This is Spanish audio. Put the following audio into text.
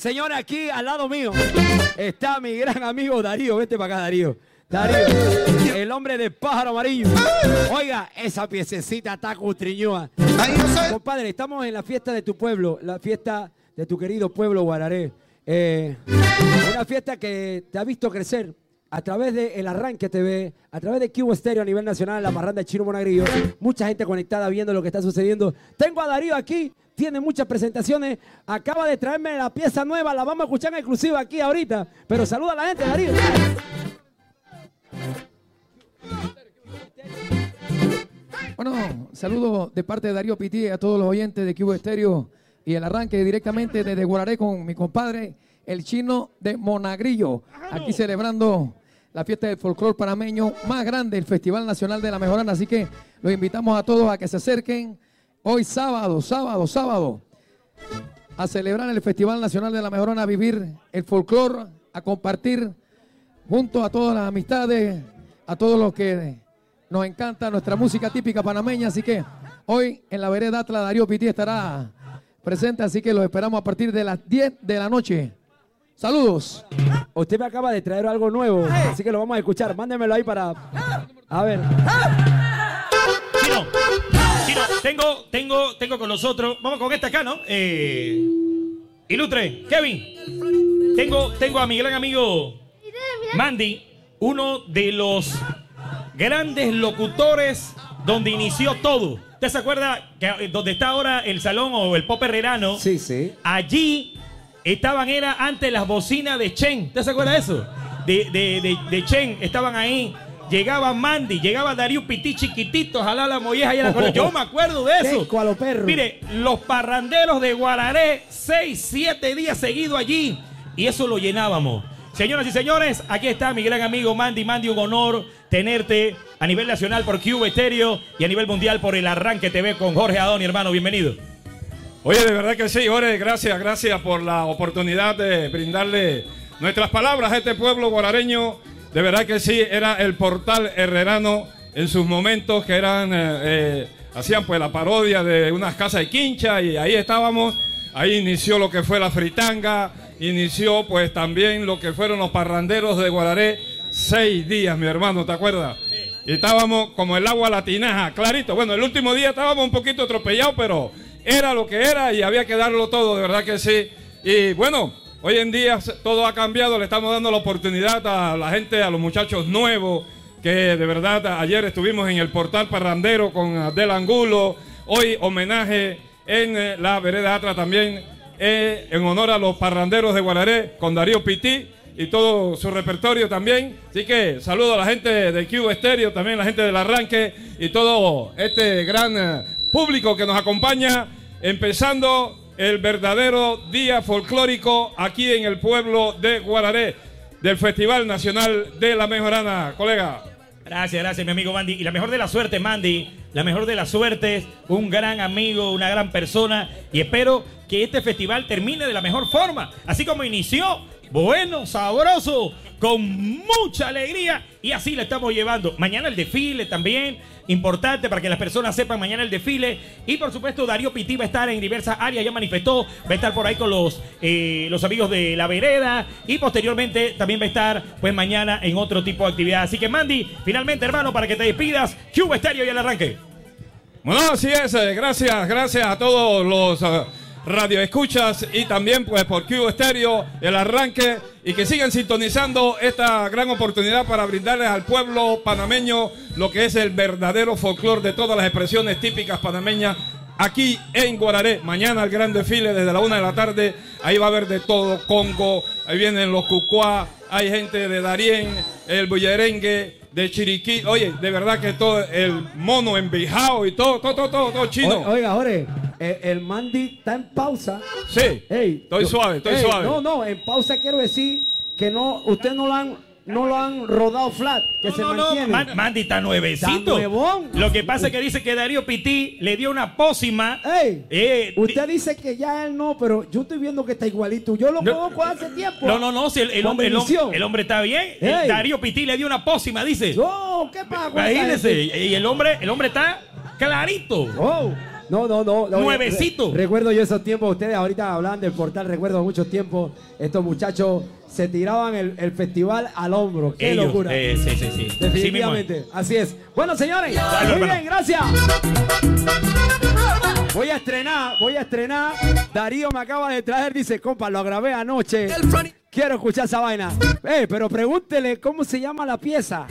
señores, aquí al lado mío está mi gran amigo Darío. Vete para acá, Darío. Darío, el hombre de pájaro amarillo. Oiga, esa piececita está cutriñoa. Compadre, estamos en la fiesta de tu pueblo, la fiesta de tu querido pueblo Guararé. Una fiesta que te ha visto crecer a través de El Arranque TV, a través de Cubo Estéreo a nivel nacional, la parranda de Chino Monagrillo. Mucha gente conectada viendo lo que está sucediendo. Tengo a Darío aquí, tiene muchas presentaciones. Acaba de traerme la pieza nueva, la vamos a escuchar en exclusiva aquí ahorita. Pero saluda a la gente, Darío. Bueno, saludo de parte de Darío Pití a todos los oyentes de Cubo Estéreo y El Arranque directamente desde Guararé con mi compadre, el Chino de Monagrillo. Aquí celebrando la fiesta del folclor panameño más grande, el Festival Nacional de la Mejorana. Así que los invitamos a todos a que se acerquen hoy sábado, a celebrar el Festival Nacional de la Mejorana, a vivir el folclor, a compartir junto a todas las amistades, a todos los que nos encanta nuestra música típica panameña. Así que hoy en la vereda Atla Darío Pití estará presente, así que los esperamos a partir de las 10 de la noche. Saludos. Usted me acaba de traer algo nuevo, así que lo vamos a escuchar. Mándemelo ahí para... A ver. Chino, tengo con nosotros... Vamos con esta acá, ¿no? Ilustre, Kevin. Tengo a mi gran amigo Mandy, uno de los grandes locutores donde inició todo. ¿Usted se acuerda que donde está ahora el salón o el Pop Herrerano? Sí, sí. Allí era antes las bocinas de Chen. ¿Usted se acuerda de eso? De Chen, estaban ahí. Llegaba Mandy, llegaba Darío Pití chiquitito, jalar la molleja y yo me acuerdo de eso. A los perros. Mire, los parranderos de Guararé, 6, 7 días seguidos allí. Y eso lo llenábamos. Señoras y señores, aquí está mi gran amigo Mandy. Mandy, un honor tenerte a nivel nacional por Cubo Estéreo y a nivel mundial por El Arranque TV con Jorge Adoni, hermano. Bienvenido. Oye, de verdad que sí, Jorge, gracias por la oportunidad de brindarle nuestras palabras a este pueblo guarareño. De verdad que sí, era el portal herrerano en sus momentos que eran, hacían pues la parodia de unas casas de quincha y ahí estábamos. Ahí inició lo que fue la fritanga, inició pues también lo que fueron los parranderos de Guararé. 6 días, mi hermano, ¿te acuerdas? Y estábamos como el agua a la tinaja, clarito. Bueno, el último día estábamos un poquito atropellados, pero era lo que era y había que darlo todo, de verdad que sí. Y bueno, hoy en día todo ha cambiado, le estamos dando la oportunidad a la gente, a los muchachos nuevos, que de verdad ayer estuvimos en el portal parrandero con Adel Angulo. Hoy homenaje en la vereda Atla también, en honor a los parranderos de Guararé, con Darío Pití y todo su repertorio también. Así que saludo a la gente de Cubo Estéreo, también la gente del Arranque y todo este gran público que nos acompaña, empezando el verdadero día folclórico aquí en el pueblo de Guararé, del Festival Nacional de la Mejorana, colega. Gracias, mi amigo Mandy. Y la mejor de la suerte, Mandy, la mejor de las suertes, un gran amigo, una gran persona. Y espero que este festival termine de la mejor forma. Así como inició, bueno, sabroso, con mucha alegría. Y así la estamos llevando. Mañana el desfile también, importante para que las personas sepan mañana el desfile. Y por supuesto Darío Pití va a estar en diversas áreas, ya manifestó. Va a estar por ahí con los amigos de la vereda. Y posteriormente también va a estar pues mañana en otro tipo de actividad. Así que Mandy, finalmente hermano, para que te despidas, Cubo Estéreo y El Arranque. Bueno, así es, gracias a todos los radioescuchas y también pues por Cubo Estéreo, El Arranque, y que sigan sintonizando esta gran oportunidad para brindarles al pueblo panameño lo que es el verdadero folclor de todas las expresiones típicas panameñas aquí en Guararé. Mañana el gran desfile desde la 1 de la tarde, ahí va a haber de todo, Congo, ahí vienen los cucuá, hay gente de Darién, el bullerengue, de Chiriquí. Oye, de verdad que todo el mono envijado y todo chino. Oiga, Jorge, el Mandy está en pausa. Sí, estoy suave. No, en pausa quiero decir que no, usted no lo han rodado flat, que se mantiene. Mandy está nuevecito. Está nuevón. Lo que pasa es que dice que Darío Pití le dio una pócima. Usted dice que ya él no, pero yo estoy viendo que está igualito. Yo lo conozco hace tiempo. No, si el hombre está bien. Darío Pití le dio una pócima, dice. No, ¿qué pasa? Imagínese, y el hombre está clarito. No. Nuevecito. Recuerdo yo esos tiempos, ustedes ahorita hablaban del portal, recuerdo muchos tiempos, estos muchachos se tiraban el festival al hombro. ¡Qué Ellos, locura! sí. Definitivamente, así es. Bueno, señores, Dale, muy hermano. bien, gracias. Voy a estrenar. Darío me acaba de traer, dice, compa, lo grabé anoche. Quiero escuchar esa vaina. Pero pregúntele cómo se llama la pieza.